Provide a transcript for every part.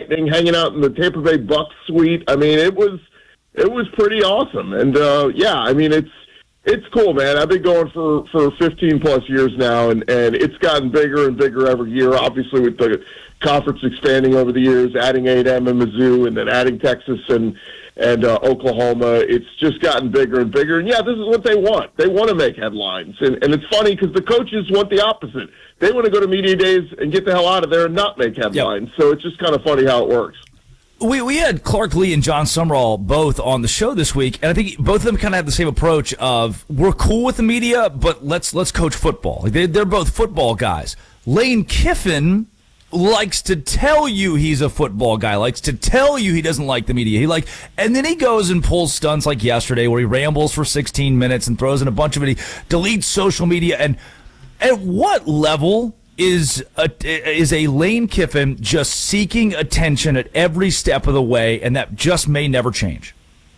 Lightning, hanging out in the Tampa Bay Bucks suite. I mean, it was pretty awesome. And, I mean, it's cool, man. I've been going for 15-plus years now, and it's gotten bigger and bigger every year, obviously with the conference expanding over the years, adding A&M and Mizzou, and then adding Texas and Oklahoma. It's just gotten bigger and bigger. And, yeah, this is what they want. They want to make headlines. And it's funny because the coaches want the opposite. They want to go to media days and get the hell out of there and not make headlines. Yep. So it's just kind of funny how it works. We had Clark Lee and John Sumrall both on the show this week, and I think both of them kind of have the same approach of we're cool with the media, but let's coach football. They're both football guys. Lane Kiffin likes to tell you he's a football guy, likes to tell you he doesn't like the media. And then he goes and pulls stunts like yesterday where he rambles for 16 minutes and throws in a bunch of it. He deletes social media. And at what level is a Lane Kiffin just seeking attention at every step of the way, and that just may never change?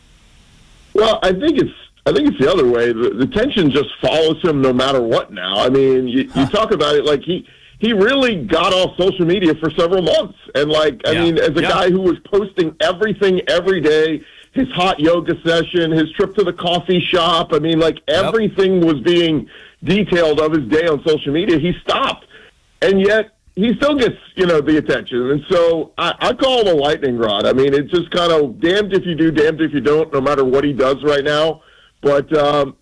Well, I think it's the other way. The tension just follows him no matter what now. I mean, you talk about it like he really got off social media for several months. And, I mean, as a guy who was posting everything every day, his hot yoga session, his trip to the coffee shop, I mean, everything was being detailed of his day on social media, he stopped. And yet he still gets, the attention. And so I call him a lightning rod. I mean, it's just kind of damned if you do, damned if you don't, no matter what he does right now. But,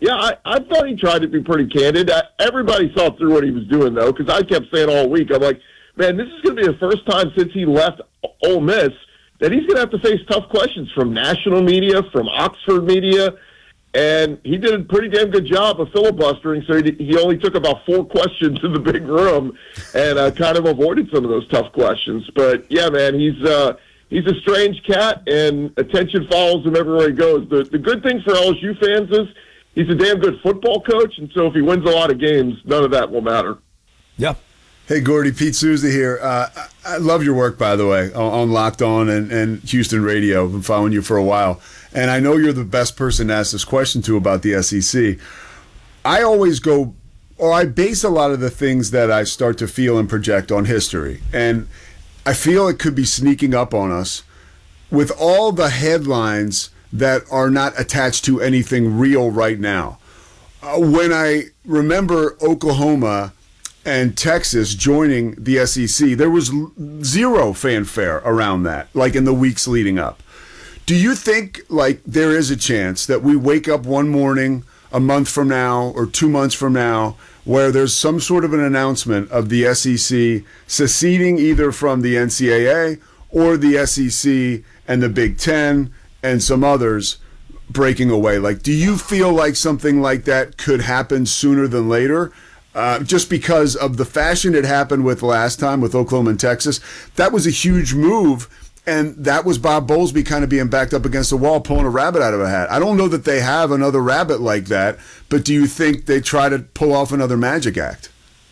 I thought he tried to be pretty candid. Everybody saw through what he was doing, though, because I kept saying all week, I'm like, man, this is going to be the first time since he left Ole Miss that he's going to have to face tough questions from national media, from Oxford media. And he did a pretty damn good job of filibustering, so he only took about 4 questions in the big room and kind of avoided some of those tough questions. But, yeah, man, he's a strange cat, and attention follows him everywhere he goes. The good thing for LSU fans is he's a damn good football coach, and so if he wins a lot of games, none of that will matter. Yeah. Hey, Gordy, Pete Souza here. I love your work, by the way, on Locked On and Houston Radio. I've been following you for a while. And I know you're the best person to ask this question to about the SEC. I always I base a lot of the things that I start to feel and project on history. And I feel it could be sneaking up on us with all the headlines that are not attached to anything real right now. When I remember Oklahoma and Texas joining the SEC, there was zero fanfare around that, in the weeks leading up. Do you think, there is a chance that we wake up one morning a month from now or 2 months from now where there's some sort of an announcement of the SEC seceding either from the NCAA or the SEC and the Big Ten and some others breaking away? Do you feel like something like that could happen sooner than later? Just because of the fashion it happened with last time with Oklahoma and Texas. That was a huge move, and that was Bob Bowlesby kind of being backed up against the wall, pulling a rabbit out of a hat. I don't know that they have another rabbit like that, but do you think they try to pull off another magic act?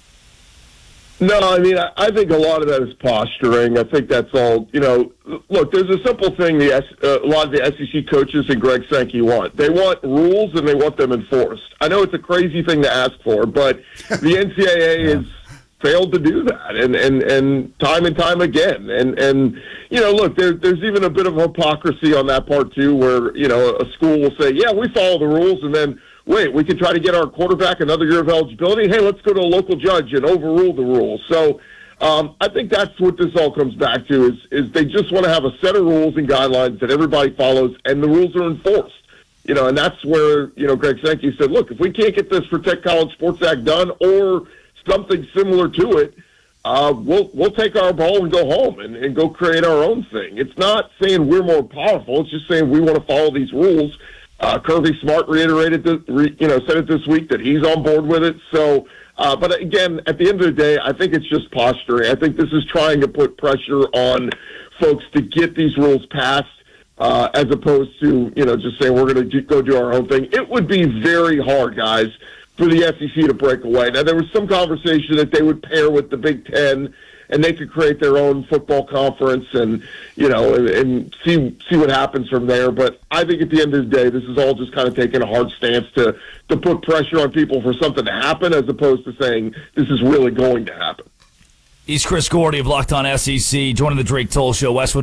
No, I mean, I think a lot of that is posturing. I think that's all, look, there's a simple thing a lot of the SEC coaches and Greg Sankey want. They want rules and they want them enforced. I know it's a crazy thing to ask for, but the NCAA has failed to do that and time again. And look, there's even a bit of hypocrisy on that part too, where, a school will say, yeah, we follow the rules, and then wait, we could try to get our quarterback another year of eligibility. Hey, let's go to a local judge and overrule the rules. So I think that's what this all comes back to is they just want to have a set of rules and guidelines that everybody follows, and the rules are enforced. And that's where, Greg Sankey said, look, if we can't get this Protect College Sports Act done or something similar to it, we'll take our ball and go home and go create our own thing. It's not saying we're more powerful. It's just saying we want to follow these rules. Kirby Smart reiterated, said it this week that he's on board with it. So, but again, at the end of the day, I think it's just posturing. I think this is trying to put pressure on folks to get these rules passed, as opposed to, just saying we're going to go do our own thing. It would be very hard, guys, for the SEC to break away. Now, there was some conversation that they would pair with the Big Ten, and they could create their own football conference and, and see what happens from there. But I think at the end of the day, this is all just kind of taking a hard stance to put pressure on people for something to happen, as opposed to saying this is really going to happen. He's Chris Gordy of Locked On SEC, joining the Drake Toll Show. Westwood